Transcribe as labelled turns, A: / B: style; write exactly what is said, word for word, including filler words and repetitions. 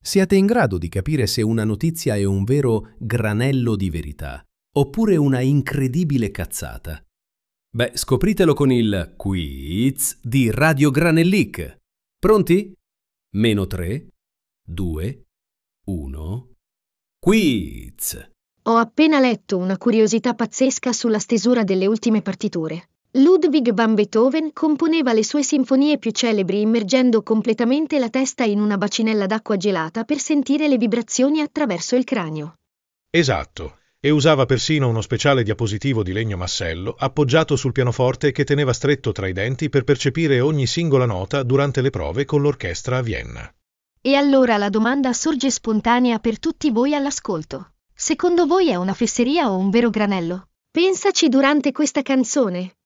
A: Siate in grado di capire se una notizia è un vero granello di verità oppure una incredibile cazzata. Beh, scopritelo con il quiz di Radio Granellic. Pronti? Meno tre, due, uno. Quiz!
B: Ho appena letto una curiosità pazzesca sulla stesura delle ultime partiture. Ludwig van Beethoven componeva le sue sinfonie più celebri immergendo completamente la testa in una bacinella d'acqua gelata per sentire le vibrazioni attraverso il cranio.
C: Esatto, e usava persino uno speciale diapositivo di legno massello appoggiato sul pianoforte che teneva stretto tra i denti per percepire ogni singola nota durante le prove con l'orchestra a Vienna.
B: E allora la domanda sorge spontanea per tutti voi all'ascolto. Secondo voi è una fesseria o un vero granello? Pensaci durante questa canzone.